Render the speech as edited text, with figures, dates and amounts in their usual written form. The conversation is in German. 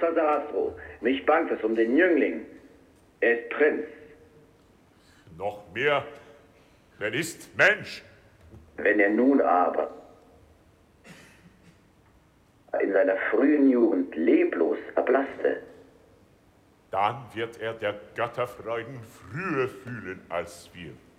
großer Sarastro. Mich bangt es um den Jüngling. Er ist Prinz. Noch mehr, er ist Mensch. Wenn er nun aber in seiner frühen Jugend leblos erblasste, dann wird er der Götterfreuden früher fühlen als wir.